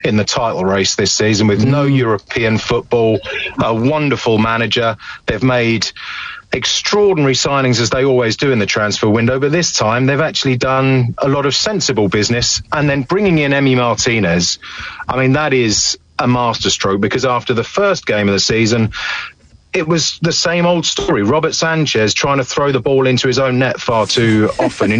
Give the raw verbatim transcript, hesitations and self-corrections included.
in the title race this season with no European football, a wonderful manager. They've made extraordinary signings as they always do in the transfer window, but this time they've actually done a lot of sensible business, and then bringing in Emi Martinez, I mean, that is a masterstroke, because after the first game of the season, it was the same old story. Robert Sanchez trying to throw the ball into his own net far too often.